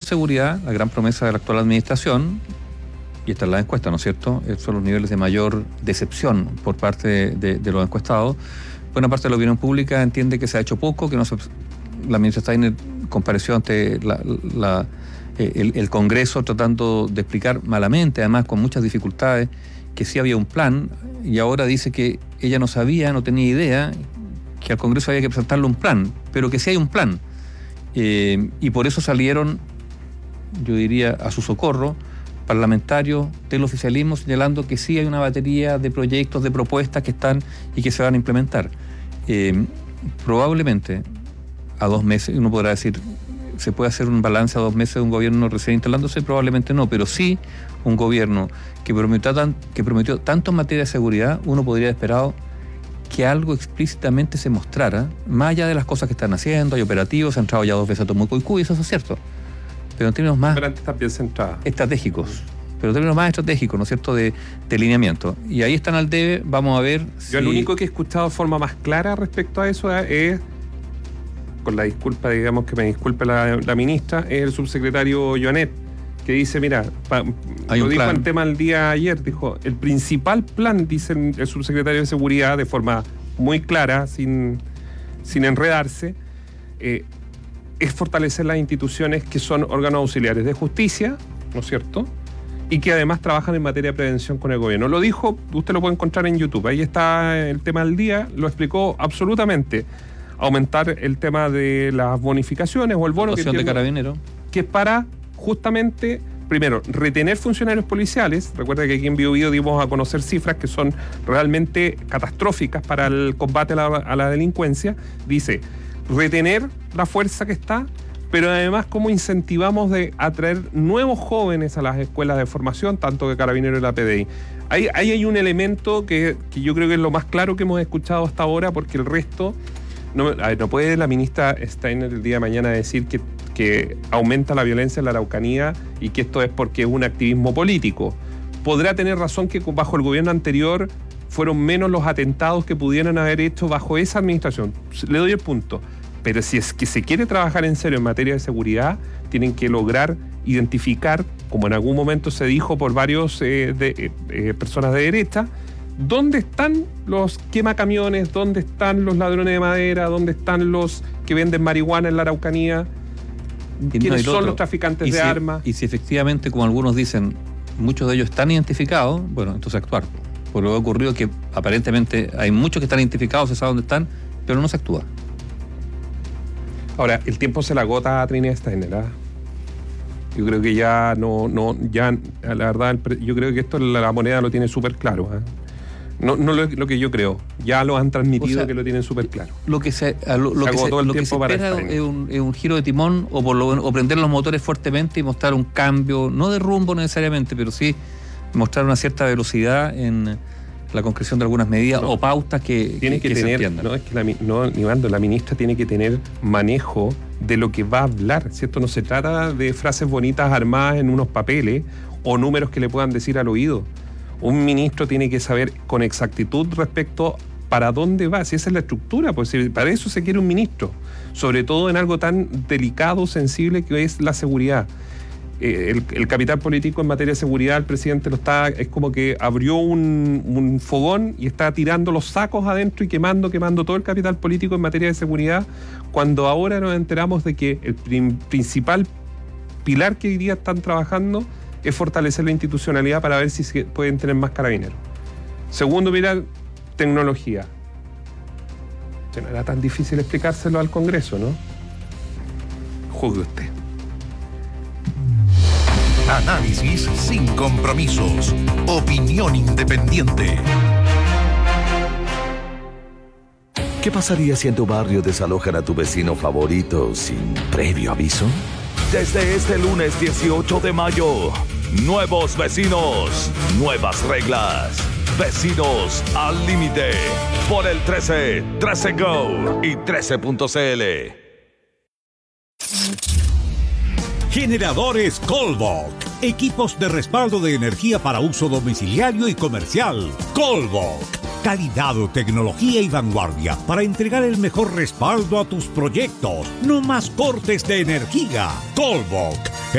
seguridad, la gran promesa de la actual administración, y esta es la encuesta, ¿no es cierto?, son los niveles de mayor decepción por parte de los encuestados. Buena parte de la opinión pública entiende que se ha hecho poco, que la ministra Steiner compareció ante el Congreso tratando de explicar malamente, además con muchas dificultades, que sí había un plan, y ahora dice que ella no sabía, no tenía idea, que al Congreso había que presentarle un plan, pero que sí hay un plan. Y por eso salieron, yo diría, a su socorro, parlamentarios del oficialismo señalando que sí hay una batería de proyectos, de propuestas que están y que se van a implementar. Probablemente a 2 meses, uno podrá decir, ¿se puede hacer un balance a 2 meses de un gobierno recién instalándose? Probablemente no, pero sí un gobierno que prometió tanto en materia de seguridad, uno podría haber esperado que algo explícitamente se mostrara, más allá de las cosas que están haciendo, hay operativos, se han entrado ya 2 veces a Tomuco y eso es cierto, pero en términos más estratégicos, ¿no es cierto?, de lineamiento. Y ahí están al debe, vamos a ver si... Yo el único que he escuchado de forma más clara respecto a eso es, con la disculpa, digamos, que me disculpe la ministra, es el subsecretario Joanet, que dice, mira, lo dijo en tema el día ayer, dijo, el principal plan, dice el subsecretario de Seguridad, de forma muy clara, sin enredarse, es fortalecer las instituciones que son órganos auxiliares de justicia, ¿no es cierto?, y que además trabajan en materia de prevención con el gobierno. Lo dijo, usted lo puede encontrar en YouTube, ahí está el tema del día, lo explicó absolutamente. Aumentar el tema de las bonificaciones o el bono que de carabinero, que es para justamente, primero, retener funcionarios policiales. Recuerda que aquí en Biobío dimos a conocer cifras que son realmente catastróficas para el combate a la delincuencia. Dice, retener la fuerza que está, pero además cómo incentivamos de atraer nuevos jóvenes a las escuelas de formación, tanto de Carabineros y la PDI. Ahí hay un elemento que yo creo que es lo más claro que hemos escuchado hasta ahora, porque el resto... No puede la ministra Steiner el día de mañana decir que aumenta la violencia en la Araucanía y que esto es porque es un activismo político. Podrá tener razón que bajo el gobierno anterior fueron menos los atentados que pudieran haber hecho bajo esa administración. Le doy el punto. Pero si es que se quiere trabajar en serio en materia de seguridad, tienen que lograr identificar, como en algún momento se dijo por varios personas de derecha, ¿dónde están los quemacamiones? ¿Dónde están los ladrones de madera? ¿Dónde están los que venden marihuana en la Araucanía? ¿Quiénes son los traficantes de armas? Y si efectivamente, como algunos dicen, muchos de ellos están identificados, bueno, entonces actuar. Por lo que ha ocurrido que aparentemente hay muchos que están identificados, se sabe dónde están, pero no se actúa. Ahora, el tiempo se la agota a Trinidad Steiner, ¿eh? Yo creo que ya ya la verdad, yo creo que esto la moneda lo tiene súper claro, ¿eh? No lo que yo creo, ya lo han transmitido, que lo tienen súper claro. Lo que se espera es un giro de timón o prender los motores fuertemente y mostrar un cambio, no de rumbo necesariamente, pero sí mostrar una cierta velocidad en la concreción de algunas medidas o pautas que tener, se entiendan. No, es que la ministra tiene que tener manejo de lo que va a hablar, ¿cierto? No se trata de frases bonitas armadas en unos papeles o números que le puedan decir al oído. Un ministro tiene que saber con exactitud respecto para dónde va, si esa es la estructura, pues para eso se quiere un ministro, sobre todo en algo tan delicado, sensible que es la seguridad. El capital político en materia de seguridad, el presidente es como que abrió un fogón y está tirando los sacos adentro y quemando todo el capital político en materia de seguridad, cuando ahora nos enteramos de que el principal pilar que hoy día están trabajando es fortalecer la institucionalidad para ver si se pueden tener más carabineros. Segundo pilar, tecnología. No era tan difícil explicárselo al Congreso, ¿no? Juzgue usted. Análisis sin compromisos. Opinión independiente. ¿Qué pasaría si en tu barrio desalojan a tu vecino favorito sin previo aviso? Desde este lunes 18 de mayo, nuevos vecinos, nuevas reglas. Vecinos al límite. Por el 13, 13 Go y 13.cl. Generadores Colbok. Equipos de respaldo de energía para uso domiciliario y comercial. Colbok. Calidad, tecnología y vanguardia para entregar el mejor respaldo a tus proyectos. No más cortes de energía. Colbok.